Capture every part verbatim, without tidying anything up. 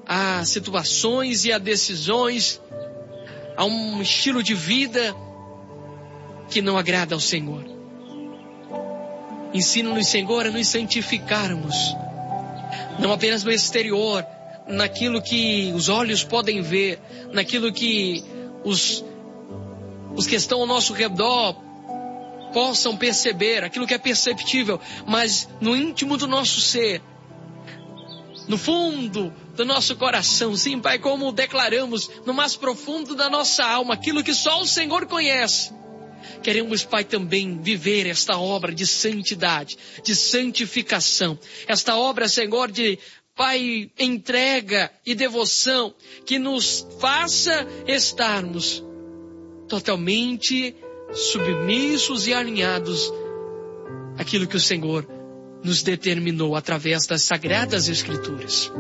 a situações e a decisões, a um estilo de vida que não agrada ao Senhor. Ensina-nos, Senhor, a nos santificarmos, não apenas no exterior, naquilo que os olhos podem ver, naquilo que os, os que estão ao nosso redor possam perceber, aquilo que é perceptível, mas no íntimo do nosso ser, no fundo do nosso coração, sim, Pai, como declaramos, no mais profundo da nossa alma, aquilo que só o Senhor conhece. Queremos, Pai, também viver esta obra de santidade, de santificação, esta obra, Senhor, de, Pai, entrega e devoção, que nos faça estarmos totalmente submissos e alinhados àquilo que o Senhor nos determinou através das Sagradas Escrituras.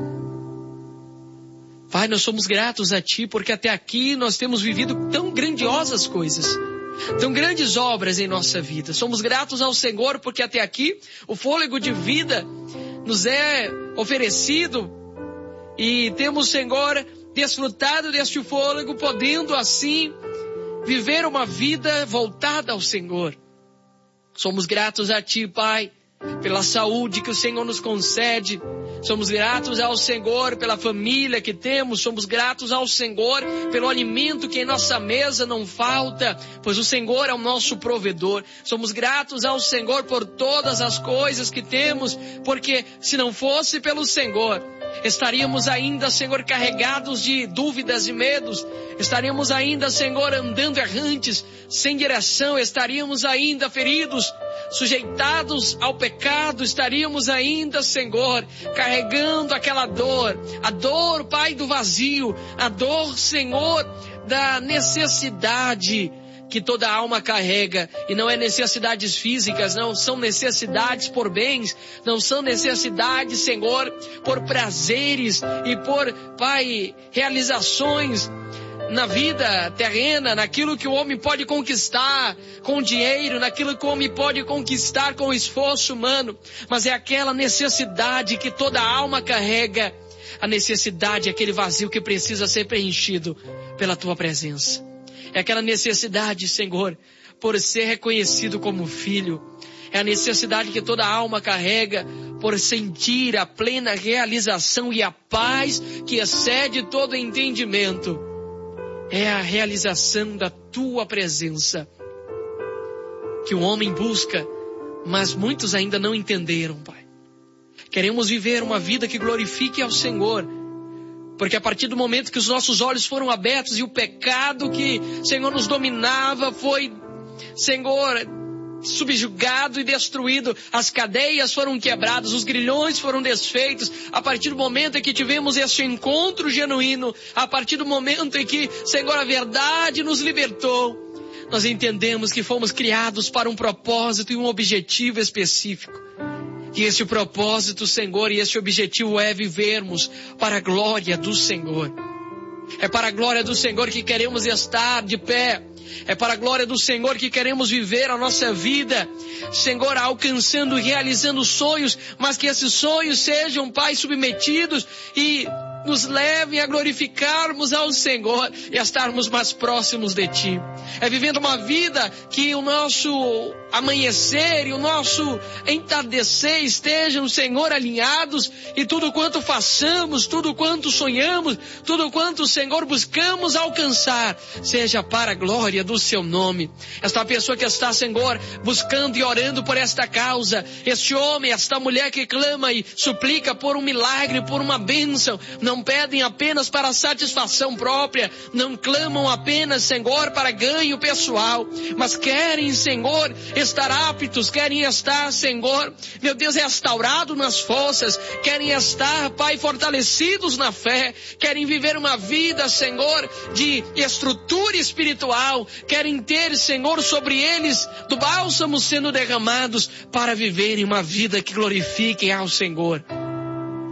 Pai, nós somos gratos a Ti, porque até aqui nós temos vivido tão grandiosas coisas, tão grandes obras em nossa vida. Somos gratos ao Senhor, porque até aqui o fôlego de vida nos é oferecido e temos, Senhor, desfrutado deste fôlego, podendo assim viver uma vida voltada ao Senhor. Somos gratos a Ti, Pai, pela saúde que o Senhor nos concede. Somos gratos ao Senhor pela família que temos. Somos gratos ao Senhor pelo alimento que em nossa mesa não falta, pois o Senhor é o nosso provedor. Somos gratos ao Senhor por todas as coisas que temos, porque se não fosse pelo Senhor, estaríamos ainda, Senhor, carregados de dúvidas e medos. Estaríamos ainda, Senhor, andando errantes, sem direção. Estaríamos ainda feridos, sujeitados ao pecado. Estaríamos ainda, Senhor, carregando aquela dor. A dor, Pai, do vazio. A dor, Senhor, da necessidade que toda alma carrega, e não é necessidades físicas, não são necessidades por bens, não são necessidades, Senhor, por prazeres e por, Pai, realizações na vida terrena, naquilo que o homem pode conquistar com dinheiro, naquilo que o homem pode conquistar com esforço humano, mas é aquela necessidade que toda alma carrega, a necessidade, aquele vazio que precisa ser preenchido pela Tua presença. É aquela necessidade, Senhor, por ser reconhecido como filho. É a necessidade que toda alma carrega por sentir a plena realização e a paz que excede todo entendimento. É a realização da Tua presença que o homem busca, mas muitos ainda não entenderam, Pai. Queremos viver uma vida que glorifique ao Senhor, porque a partir do momento que os nossos olhos foram abertos e o pecado que, Senhor, nos dominava foi, Senhor, subjugado e destruído, as cadeias foram quebradas, os grilhões foram desfeitos, a partir do momento em que tivemos esse encontro genuíno, a partir do momento em que, Senhor, a verdade nos libertou, nós entendemos que fomos criados para um propósito e um objetivo específico. E esse propósito, Senhor, e esse objetivo é vivermos para a glória do Senhor. É para a glória do Senhor que queremos estar de pé. É para a glória do Senhor que queremos viver a nossa vida, Senhor, alcançando e realizando sonhos, mas que esses sonhos sejam, Pai, submetidos e nos levem a glorificarmos ao Senhor e a estarmos mais próximos de Ti. É vivendo uma vida que o nosso amanhecer e o nosso entardecer estejam, Senhor, alinhados, e tudo quanto façamos, tudo quanto sonhamos, tudo quanto, Senhor, buscamos alcançar, seja para a glória do Seu nome. Esta pessoa que está, Senhor, buscando e orando por esta causa, este homem, esta mulher que clama e suplica por um milagre, por uma bênção, não pedem apenas para satisfação própria, não clamam apenas, Senhor, para ganho pessoal, mas querem, Senhor, estar aptos, querem estar, Senhor, meu Deus, restaurado nas forças, querem estar, Pai, fortalecidos na fé, querem viver uma vida, Senhor, de estrutura espiritual, querem ter, Senhor, sobre eles do bálsamo sendo derramados para viverem uma vida que glorifique ao Senhor.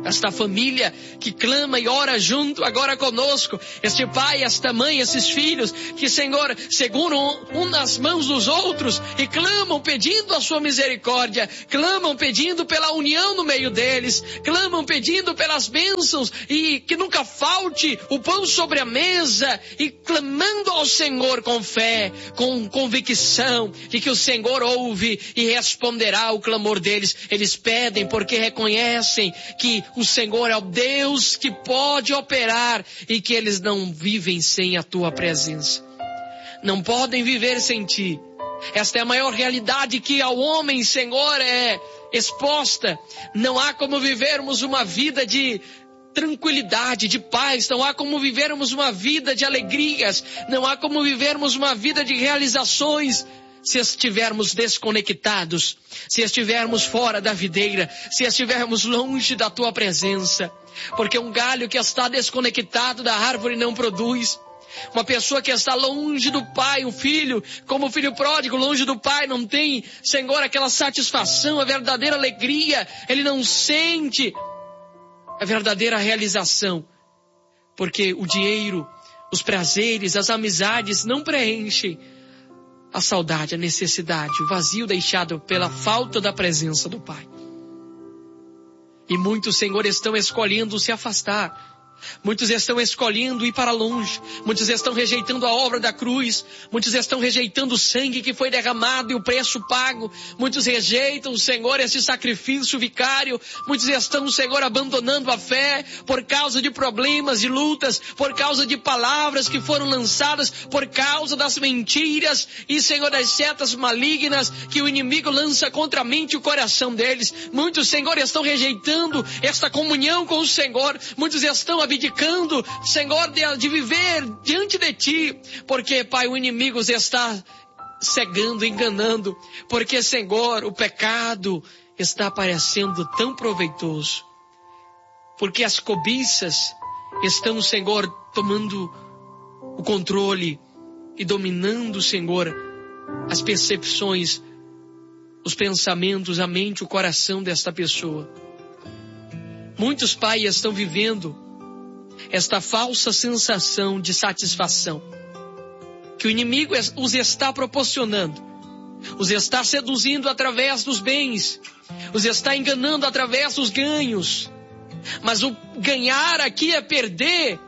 esta família que clama e ora junto agora conosco, este pai, esta mãe, esses filhos que, Senhor, seguram um nas mãos dos outros e clamam pedindo a sua misericórdia, clamam pedindo pela união no meio deles, clamam pedindo pelas bênçãos e que nunca falte o pão sobre a mesa, e clamando ao Senhor com fé, com convicção de que o Senhor ouve e responderá ao clamor deles. Eles pedem porque reconhecem que o Senhor é o Deus que pode operar e que eles não vivem sem a tua presença. Não podem viver sem ti. Esta é a maior realidade que ao homem, Senhor, é exposta. Não há como vivermos uma vida de tranquilidade, de paz. Não há como vivermos uma vida de alegrias. Não há como vivermos uma vida de realizações se estivermos desconectados, se estivermos fora da videira, se estivermos longe da tua presença. Porque um galho que está desconectado da árvore não produz. Uma pessoa que está longe do pai, um filho, como o filho pródigo, longe do pai, não tem, Senhor, aquela satisfação, a verdadeira alegria. Ele não sente a verdadeira realização. Porque o dinheiro, os prazeres, as amizades não preenchem a saudade, a necessidade, o vazio deixado pela falta da presença do Pai. E muitos, Senhor, estão escolhendo se afastar. Muitos estão escolhendo ir para longe. Muitos estão rejeitando a obra da cruz. Muitos estão rejeitando o sangue que foi derramado e o preço pago. Muitos rejeitam, Senhor, esse sacrifício vicário. Muitos estão, Senhor, abandonando a fé por causa de problemas e lutas, por causa de palavras que foram lançadas, por causa das mentiras e, Senhor, das setas malignas que o inimigo lança contra a mente e o coração deles. Muitos, Senhor, estão rejeitando esta comunhão com o Senhor. Muitos estão abdicando, Senhor, de, de viver diante de Ti, porque, Pai, o inimigo os está cegando, enganando, porque, Senhor, o pecado está parecendo tão proveitoso, porque as cobiças estão, Senhor, tomando o controle e dominando, Senhor, as percepções, os pensamentos, a mente, o coração desta pessoa. Muitos, Pai, estão vivendo esta falsa sensação de satisfação que o inimigo os está proporcionando, os está seduzindo através dos bens, os está enganando através dos ganhos. Mas o ganhar aqui é perder.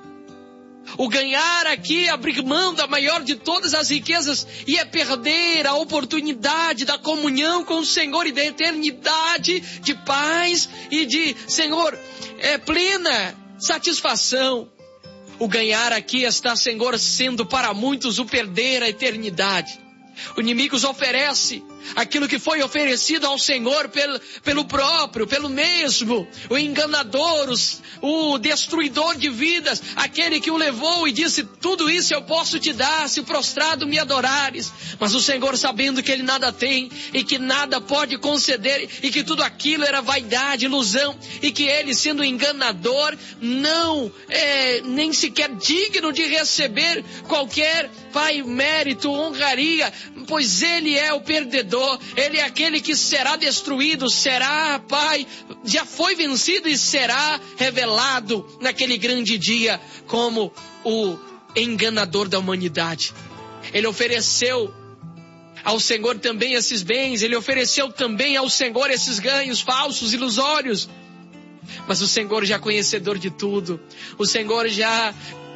O ganhar aqui é abrir mão da maior de todas as riquezas e é perder a oportunidade da comunhão com o Senhor e da eternidade de paz e de, Senhor, é plena satisfação. O ganhar aqui está, Senhor, sendo para muitos o perder a eternidade. O inimigo os oferece aquilo que foi oferecido ao Senhor pelo, pelo próprio, pelo mesmo, o enganador, os, o destruidor de vidas, aquele que o levou e disse: tudo isso eu posso te dar se prostrado me adorares. Mas o Senhor, sabendo que ele nada tem e que nada pode conceder e que tudo aquilo era vaidade, ilusão, e que ele, sendo enganador, não é nem sequer digno de receber qualquer, Pai, mérito, honraria, pois ele é o perdedor, ele é aquele que será destruído, será, Pai, já foi vencido e será revelado naquele grande dia como o enganador da humanidade. Ele ofereceu ao Senhor também esses bens, ele ofereceu também ao Senhor esses ganhos falsos, ilusórios. Mas o Senhor já é conhecedor de tudo, o Senhor já,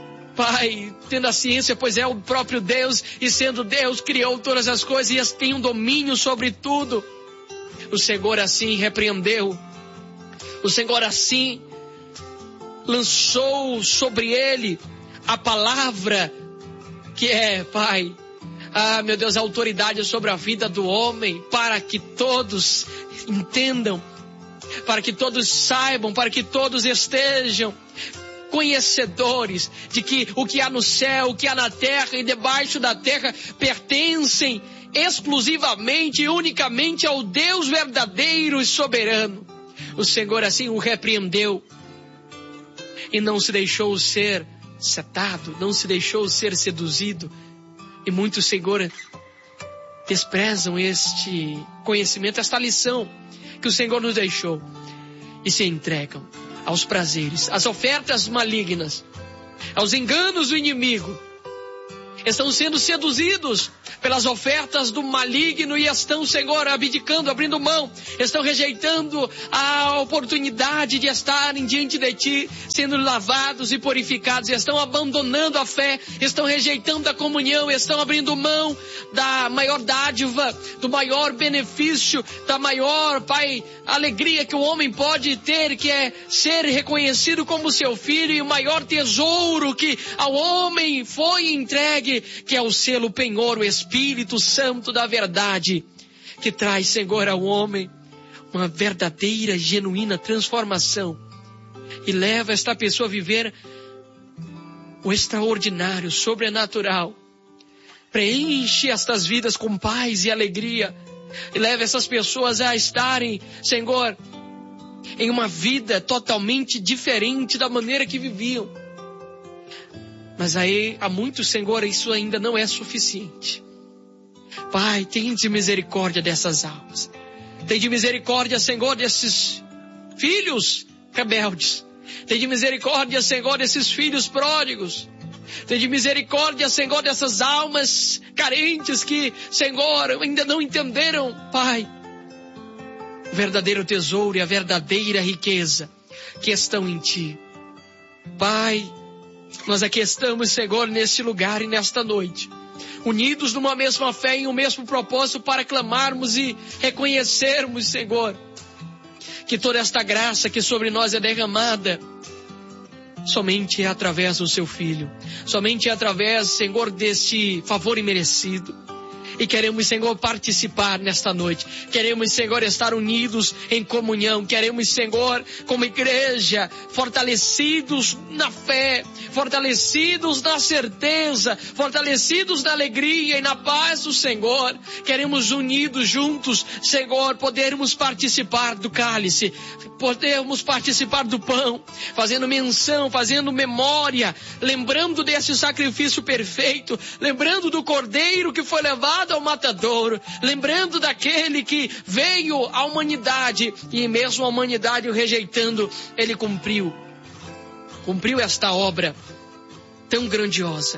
Pai, tendo a ciência, pois é o próprio Deus, e sendo Deus, criou todas as coisas e tem um domínio sobre tudo. O Senhor assim repreendeu, o Senhor assim lançou sobre ele a palavra que é, Pai, ah, meu Deus, a autoridade sobre a vida do homem, para que todos entendam, para que todos saibam, para que todos estejam conhecedores de que o que há no céu, o que há na terra e debaixo da terra pertencem exclusivamente e unicamente ao Deus verdadeiro e soberano. O Senhor assim o repreendeu e não se deixou ser setado, não se deixou ser seduzido. E muitos, Senhor, desprezam este conhecimento, esta lição que o Senhor nos deixou e se entregam aos prazeres, às ofertas malignas, aos enganos do inimigo. Estão sendo seduzidos pelas ofertas do maligno e estão, Senhor, abdicando, abrindo mão. Estão rejeitando a oportunidade de estarem diante de Ti, sendo lavados e purificados. Estão abandonando a fé, estão rejeitando a comunhão, estão abrindo mão da maior dádiva, do maior benefício, da maior, Pai, alegria que o homem pode ter, que é ser reconhecido como seu filho, e o maior tesouro que ao homem foi entregue, que é o selo penhor, o Espírito Santo da verdade, que traz, Senhor, ao homem uma verdadeira, genuína transformação e leva esta pessoa a viver o extraordinário, sobrenatural. Preenche estas vidas com paz e alegria e leva essas pessoas a estarem, Senhor, em uma vida totalmente diferente da maneira que viviam. Mas aí, há muitos, Senhor, isso ainda não é suficiente. Pai, tenha de misericórdia dessas almas. Tenha de misericórdia, Senhor, desses filhos rebeldes. Tenha de misericórdia, Senhor, desses filhos pródigos. Tenha de misericórdia, Senhor, dessas almas carentes que, Senhor, ainda não entenderam, Pai, o verdadeiro tesouro e a verdadeira riqueza que estão em Ti. Pai, nós aqui estamos, Senhor, neste lugar e nesta noite, unidos numa mesma fé e um mesmo propósito para clamarmos e reconhecermos, Senhor, que toda esta graça que sobre nós é derramada somente é através do Seu Filho, somente é através, Senhor, deste favor imerecido. E queremos, Senhor, participar nesta noite. Queremos, Senhor, estar unidos em comunhão. Queremos, Senhor, como igreja, fortalecidos na fé, fortalecidos na certeza, fortalecidos na alegria e na paz do Senhor. Queremos, unidos juntos, Senhor, podermos participar do cálice, podermos participar do pão, fazendo menção, fazendo memória, lembrando desse sacrifício perfeito, lembrando do cordeiro que foi levado ao matadouro, lembrando daquele que veio à humanidade e mesmo a humanidade o rejeitando, ele cumpriu, cumpriu esta obra tão grandiosa,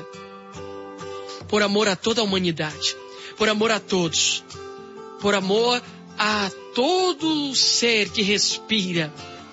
por amor a toda a humanidade, por amor a todos, por amor a todo ser que respira.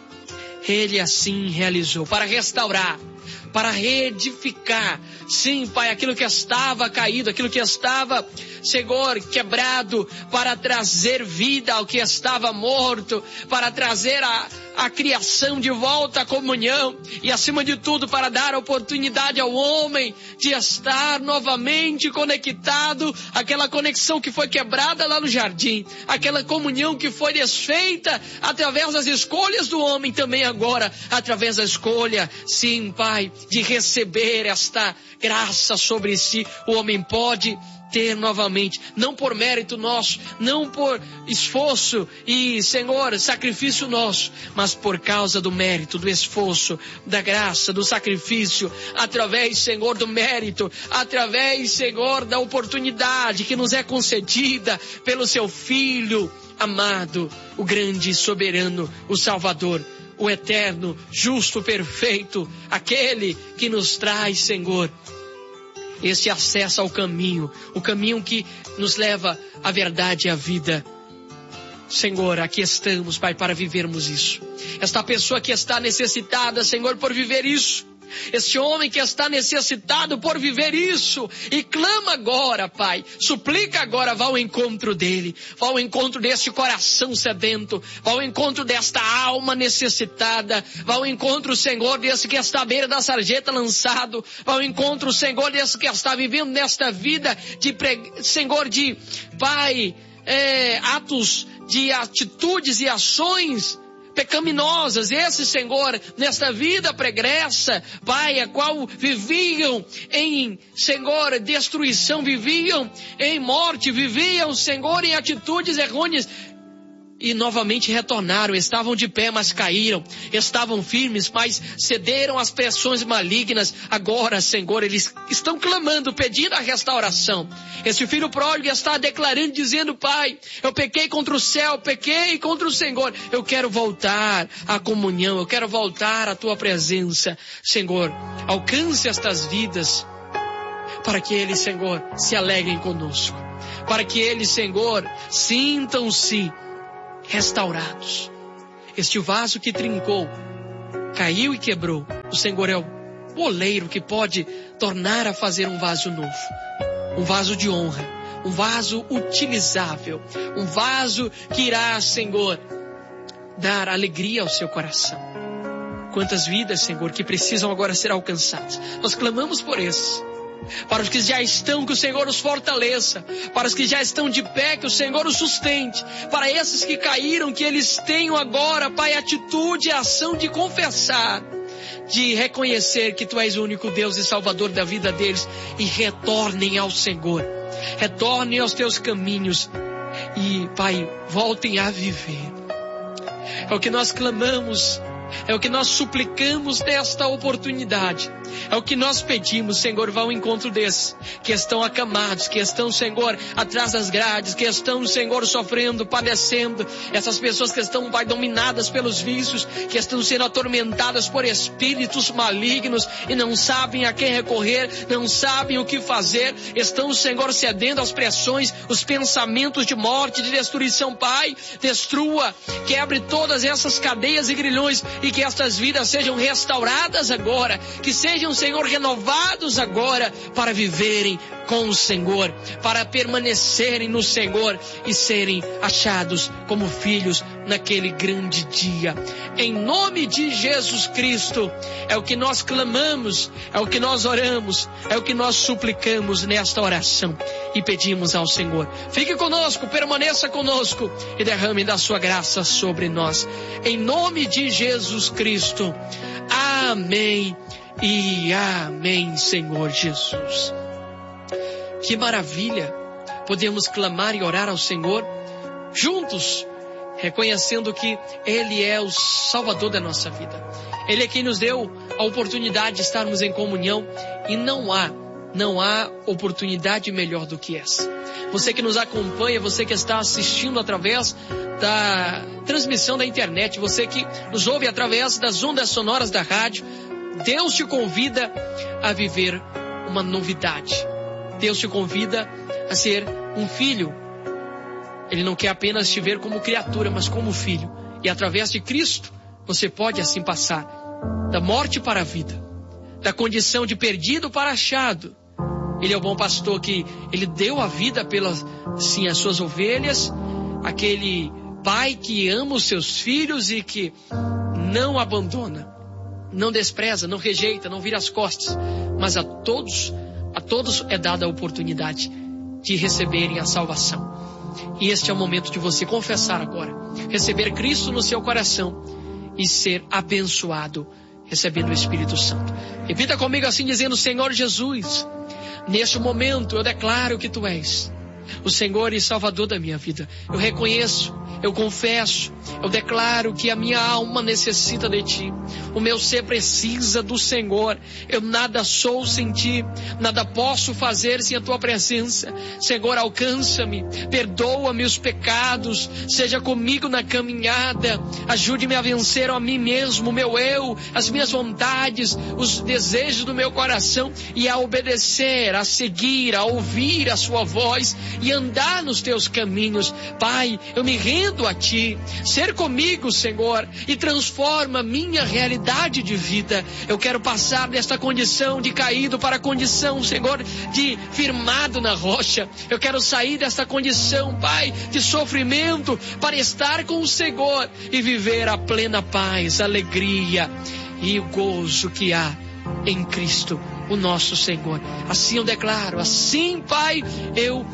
Ele assim realizou, para restaurar, para reedificar, sim, Pai, aquilo que estava caído, aquilo que estava, Senhor, quebrado, para trazer vida ao que estava morto, para trazer a, a criação de volta à comunhão e, acima de tudo, para dar oportunidade ao homem de estar novamente conectado, aquela conexão que foi quebrada lá no jardim, aquela comunhão que foi desfeita através das escolhas do homem, também agora, através da escolha, sim, Pai, de receber esta graça sobre si, o homem pode ter novamente, não por mérito nosso, não por esforço e, Senhor, sacrifício nosso, mas por causa do mérito, do esforço, da graça, do sacrifício, através, Senhor, do mérito, através, Senhor, da oportunidade que nos é concedida pelo Seu Filho amado, o grande soberano, o Salvador, o eterno, justo, perfeito, aquele que nos traz, Senhor, esse acesso ao caminho, o caminho que nos leva à verdade e à vida. Senhor, aqui estamos, Pai, para vivermos isso. Esta pessoa que está necessitada, Senhor, por viver isso. Este homem que está necessitado por viver isso e clama agora, Pai, suplica agora, vá ao encontro dele, vá ao encontro deste coração sedento, vá ao encontro desta alma necessitada, vá ao encontro, Senhor, desse que está à beira da sarjeta lançado, vá ao encontro, Senhor, desse que está vivendo nesta vida de, Senhor, de, Pai, é, atos, de atitudes e ações pecaminosas, esse, Senhor, nesta vida pregressa, Pai, a qual viviam em, Senhor, destruição, viviam em morte, viviam, Senhor, em atitudes errôneas, e novamente retornaram. Estavam de pé, mas caíram. Estavam firmes, mas cederam às pressões malignas. Agora, Senhor, eles estão clamando, pedindo a restauração. Esse filho pródigo está declarando, dizendo: Pai, eu pequei contra o céu, pequei contra o Senhor. Eu quero voltar à comunhão, eu quero voltar à tua presença. Senhor, alcance estas vidas, para que eles, Senhor, se alegrem conosco. Para que eles, Senhor, sintam-se restaurados. Este vaso que trincou, caiu e quebrou, o Senhor é o oleiro que pode tornar a fazer um vaso novo. Um vaso de honra, um vaso utilizável, um vaso que irá, Senhor, dar alegria ao seu coração. Quantas vidas, Senhor, que precisam agora ser alcançadas. Nós clamamos por esses. Para os que já estão, que o Senhor os fortaleça. Para os que já estão de pé, que o Senhor os sustente. Para esses que caíram, que eles tenham agora, Pai, atitude e ação de confessar, de reconhecer que Tu és o único Deus e Salvador da vida deles, e retornem ao Senhor, retornem aos Teus caminhos e, Pai, voltem a viver. É o que nós clamamos, é o que nós suplicamos nesta oportunidade. É o que nós pedimos, Senhor, vá ao encontro desses que estão acamados, que estão, Senhor, atrás das grades, que estão, Senhor, sofrendo, padecendo. Essas pessoas que estão, Pai, dominadas pelos vícios, que estão sendo atormentadas por espíritos malignos e não sabem a quem recorrer, não sabem o que fazer. Estão, Senhor, cedendo às pressões, os pensamentos de morte, de destruição. Pai, destrua, quebre todas essas cadeias e grilhões e que estas vidas sejam restauradas agora, que sejam, Senhor, renovados agora para viverem com o Senhor, para permanecerem no Senhor e serem achados como filhos naquele grande dia. Em nome de Jesus Cristo, é o que nós clamamos, é o que nós oramos, é o que nós suplicamos nesta oração e pedimos ao Senhor. Fique conosco, permaneça conosco e derrame da sua graça sobre nós. Em nome de Jesus Cristo. Amém. E amém, Senhor Jesus. Que maravilha podemos clamar e orar ao Senhor juntos, reconhecendo que Ele é o Salvador da nossa vida. Ele é quem nos deu a oportunidade de estarmos em comunhão e não há, não há oportunidade melhor do que essa. Você que nos acompanha, você que está assistindo através da transmissão da internet, você que nos ouve através das ondas sonoras da rádio, Deus te convida a viver uma novidade. Deus te convida a ser um filho. Ele não quer apenas te ver como criatura, mas como filho. E através de Cristo, você pode assim passar da morte para a vida, da condição de perdido para achado. Ele é o bom pastor que ele deu a vida pelas, sim, as suas ovelhas, aquele pai que ama os seus filhos e que não abandona, não despreza, não rejeita, não vira as costas, mas a todos, a todos é dada a oportunidade de receberem a salvação. E este é o momento de você confessar agora, receber Cristo no seu coração e ser abençoado, recebendo o Espírito Santo. Repita comigo assim, dizendo: Senhor Jesus, neste momento eu declaro que Tu és o Senhor e Salvador da minha vida. Eu reconheço, eu confesso, eu declaro que a minha alma necessita de Ti. O meu ser precisa do Senhor. Eu nada sou sem Ti, nada posso fazer sem a Tua presença. Senhor, alcança-me, perdoa-me os pecados, seja comigo na caminhada, ajude-me a vencer a mim mesmo, o meu eu, as minhas vontades, os desejos do meu coração e a obedecer, a seguir, a ouvir a Sua voz e andar nos Teus caminhos. Pai, eu me rendo a Ti. Ser comigo, Senhor, e transforma a minha realidade de vida. Eu quero passar desta condição de caído para a condição, Senhor, de firmado na rocha. Eu quero sair desta condição, Pai, de sofrimento para estar com o Senhor e viver a plena paz, alegria e o gozo que há em Cristo, o nosso Senhor. Assim eu declaro, assim, Pai, eu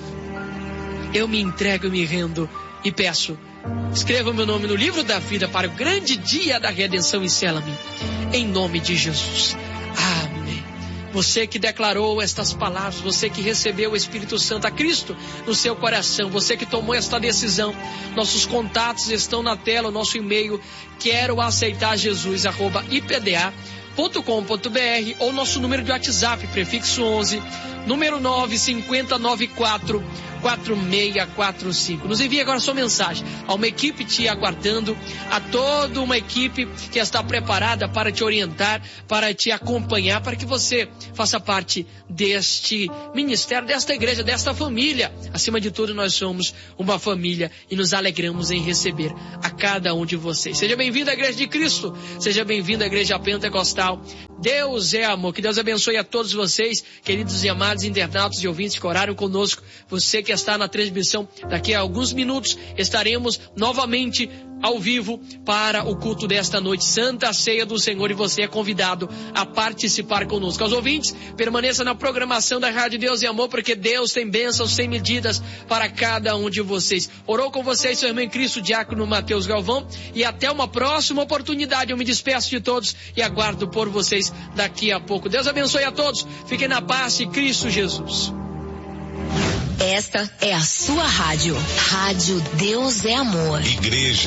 eu me entrego e me rendo e peço, escreva o meu nome no livro da vida para o grande dia da redenção e sela-me em nome de Jesus. Amém Você que declarou estas palavras, você que recebeu o Espírito Santo, a Cristo no seu coração, você que tomou esta decisão, nossos contatos estão na tela, o nosso e-mail, quero aceitar Jesus, arroba ipda ponto com ponto br, ou nosso número de WhatsApp, prefixo onze, número nove cinco zero nove quatro quatro seis quatro cinco. Nos envie agora sua mensagem. Há uma equipe te aguardando, há toda uma equipe que está preparada para te orientar, para te acompanhar, para que você faça parte deste ministério, desta igreja, desta família. Acima de tudo, nós somos uma família e nos alegramos em receber a cada um de vocês. Seja bem-vindo à Igreja de Cristo, seja bem-vindo à Igreja Pentecostal. Deus é amor. Que Deus abençoe a todos vocês, queridos e amados internautas e ouvintes que oraram conosco. Você que está na transmissão, daqui a alguns minutos estaremos novamente ao vivo para o culto desta noite, Santa Ceia do Senhor, e você é convidado a participar conosco. Aos ouvintes, permaneça na programação da Rádio Deus e Amor, porque Deus tem bênçãos sem medidas para cada um de vocês. Orou com vocês seu irmão em Cristo, diácono Mateus Galvão, e até uma próxima oportunidade. Eu me despeço de todos e aguardo por vocês daqui a pouco. Deus abençoe a todos, fiquem na paz de Cristo Jesus. Esta é a sua rádio, Rádio Deus é Amor. Igreja